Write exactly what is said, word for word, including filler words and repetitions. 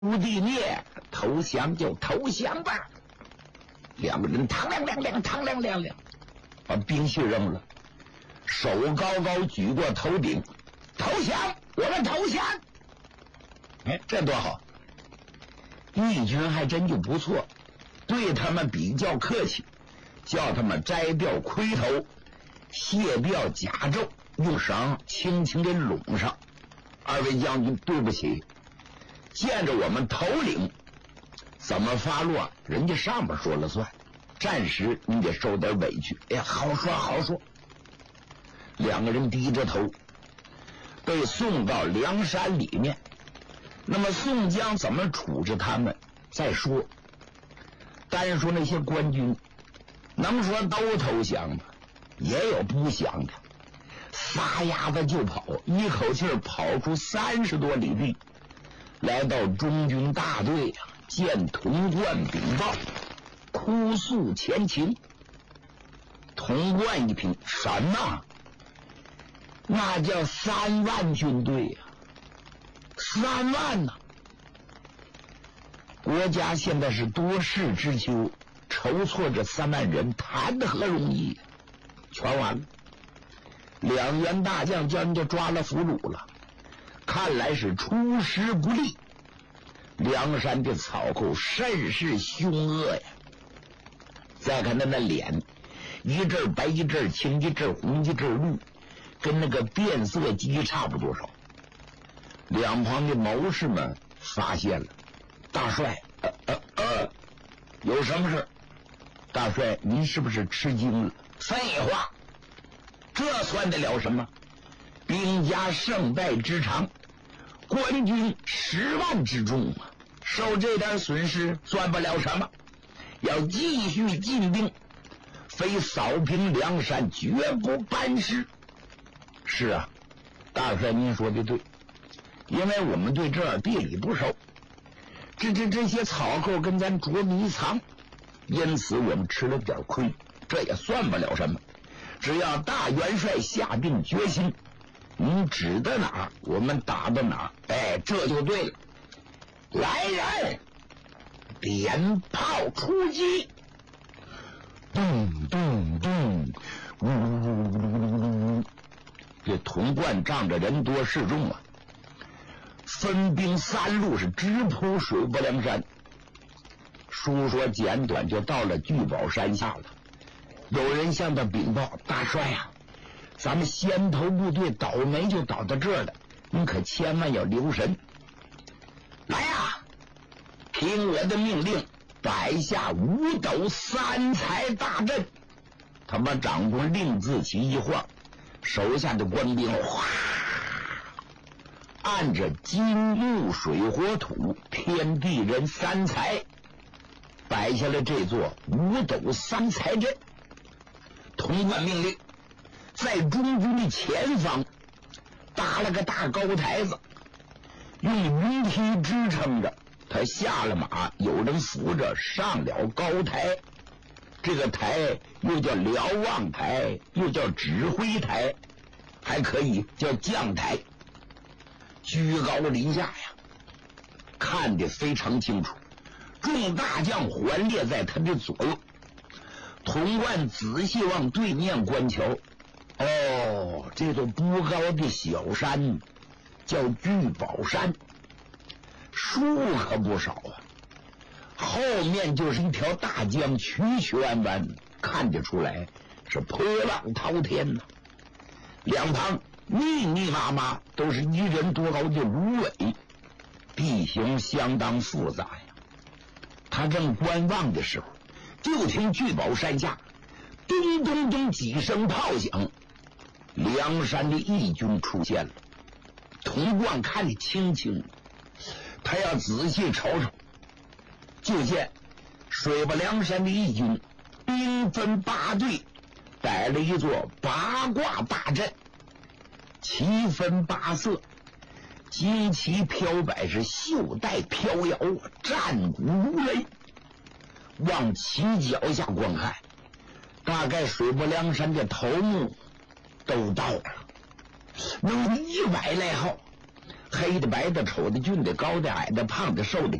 无地灭，投降就投降吧。两个人嘡亮亮亮，嘡亮亮亮，把兵器扔了，手高高举过头顶，投降，我们投降。哎，这多好！义军还真就不错，对他们比较客气，叫他们摘掉盔头，卸掉甲胄，用绳轻轻给拢上。二位将军，对不起，见着我们头领怎么发落，人家上面说了算，暂时你得受点委屈。哎呀，好说好说。两个人低着头被送到梁山里面。那么宋江怎么处置他们再说，单说那些官军，能说都投降吗？也有不降的，撒丫子就跑，一口气跑出三十多里地，来到中军大队啊，见童贯禀报，哭诉前情。童贯一听，什么？那叫三万军队呀、啊！三万呐、啊！国家现在是多事之秋，筹措这三万人谈得何容易、啊、全完了。两员大将叫人家抓了俘虏了，看来是出师不利。梁山的草寇甚是凶恶呀！再看他那脸，一阵白一阵青，一阵红一阵绿，跟那个变色鸡差不多少。两旁的谋士们发现了，大帅，呃呃呃，有什么事？大帅，您是不是吃惊了？废话，这算得了什么？兵家胜败之长，官军十万之众啊，受这点损失算不了什么，要继续进兵，非扫平梁山绝不班师。是啊，大帅您说的对，因为我们对这儿地理不熟，这这这些草寇跟咱捉迷藏，因此我们吃了点亏，这也算不了什么。只要大元帅下定决心，你指的哪儿，我们打到哪儿，哎，这就对了。来人，点炮出击！咚咚咚，呜呜呜呜呜！这童贯仗着人多势众啊，分兵三路是直扑水泊梁山。书说简短，就到了聚宝山下了。有人向他禀报，大帅呀、啊，咱们先头部队倒霉就倒到这儿了，你可千万要留神。来呀，听我的命令，摆下五斗三才大阵。他把掌棍令字旗一晃，手下的官兵哗，按着金木水火土天地人三才摆下了这座五斗三才阵。童贯命令在中军的前方搭了个大高台子，用云梯支撑着，他下了马，有人扶着上了高台。这个台又叫瞭望台，又叫指挥台，还可以叫将台。居高临下呀，看得非常清楚。众大将环列在他的左右。童贯仔细往对面观瞧，哦，这座不高的小山叫聚宝山，树可不少啊。后面就是一条大江，曲曲弯弯，看得出来是波浪滔天呐、啊。两旁密密麻麻都是一人多高的芦苇，地形相当复杂呀。他正观望的时候，就听聚宝山下咚咚咚几声炮响，梁山的义军出现了。童贯看得清清，他要仔细瞅瞅，就见水泊梁山的义军兵分八队，摆了一座八卦大阵，旗分八色，旌旗飘摆，是袖带飘摇，战鼓如雷。往旗脚下观看，大概水泊梁山的头目都到了，能一百来号， 黑的、白的、丑的、俊的、高的、矮的、胖的、瘦的，